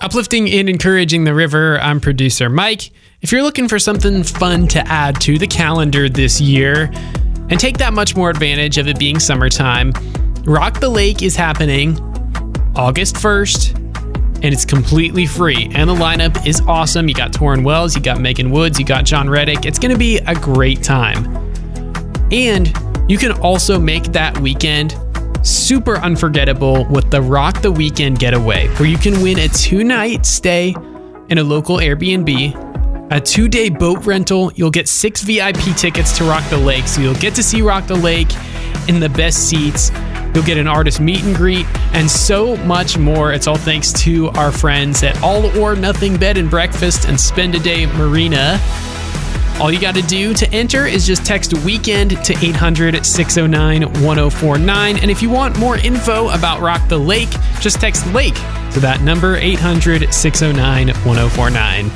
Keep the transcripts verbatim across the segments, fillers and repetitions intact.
Uplifting and encouraging the river, I'm producer Mike. If you're looking for something fun to add to the calendar this year and take that much more advantage of it being summertime, Rock the Lake is happening August first, and it's completely free. And the lineup is awesome. You got Torrin Wells, you got Megan Woods, you got John Reddick. It's going to be a great time. And you can also make that weekend super unforgettable with the Rock the Weekend Getaway, where you can win a two-night stay in a local Airbnb, a two-day boat rental. You'll get six V I P tickets to Rock the Lake, so you'll get to see Rock the Lake in the best seats. You'll get an artist meet and greet, and so much more. It's all thanks to our friends at All or Nothing Bed and Breakfast and Spend a Day Marina. All you got to do to enter is just text weekend to eight hundred, six oh nine, one oh four nine. And if you want more info about Rock the Lake, just text Lake to that number, eight hundred, six oh nine, one oh four nine.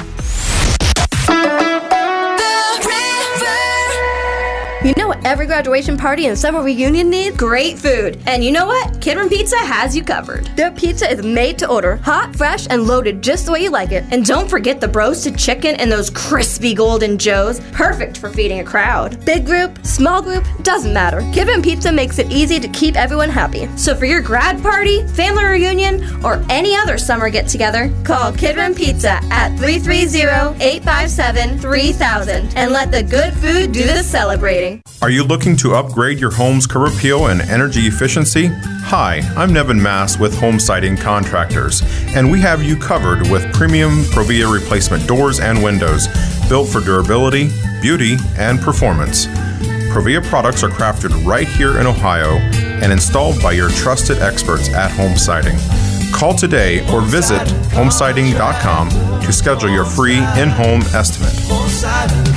You know what every graduation party and summer reunion needs? Great food. And you know what? Kidron Pizza has you covered. Their pizza is made to order, hot, fresh, and loaded just the way you like it. And don't forget the roasted chicken and those crispy golden joes. Perfect for feeding a crowd. Big group, small group, doesn't matter. Kidron Pizza makes it easy to keep everyone happy. So for your grad party, family reunion, or any other summer get-together, call Kidron Pizza at three three zero, eight five seven, three thousand and let the good food do the celebrating. Are you looking to upgrade your home's curb appeal and energy efficiency? Hi, I'm Nevin Mass with Home Siding Contractors, and we have you covered with premium Provia replacement doors and windows built for durability, beauty, and performance. Provia products are crafted right here in Ohio and installed by your trusted experts at Home Siding. Call today or visit home siding dot com to schedule your free in-home estimate. Home Siding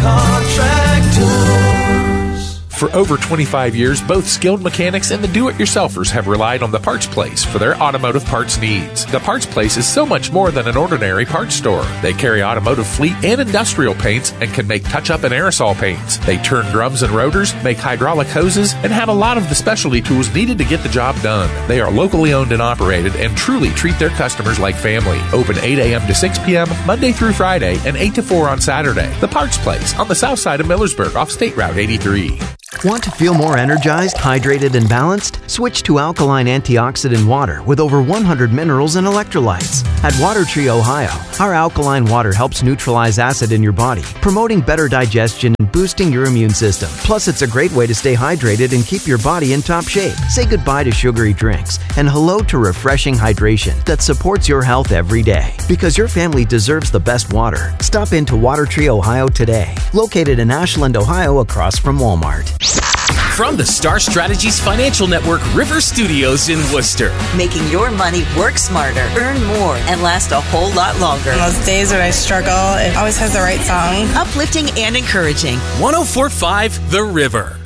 Contractors. For over twenty-five years, both skilled mechanics and the do-it-yourselfers have relied on the Parts Place for their automotive parts needs. The Parts Place is so much more than an ordinary parts store. They carry automotive fleet and industrial paints and can make touch-up and aerosol paints. They turn drums and rotors, make hydraulic hoses, and have a lot of the specialty tools needed to get the job done. They are locally owned and operated and truly treat their customers like family. Open eight a.m. to six p.m. Monday through Friday and eight to four on Saturday. The Parts Place on the south side of Millersburg off State Route eighty-three. Want to feel more energized, hydrated, and balanced? Switch to alkaline antioxidant water with over one hundred minerals and electrolytes. At Water Tree Ohio, our alkaline water helps neutralize acid in your body, promoting better digestion and boosting your immune system. Plus, it's a great way to stay hydrated and keep your body in top shape. Say goodbye to sugary drinks and hello to refreshing hydration that supports your health every day. Because your family deserves the best water. Stop into Water Tree Ohio today. Located in Ashland, Ohio, across from Walmart. From the Star Strategies Financial Network River Studios in Worcester. Making your money work smarter, earn more, and last a whole lot longer. On those days when I struggle, it always has the right song. Uplifting and encouraging. one oh four point five The River.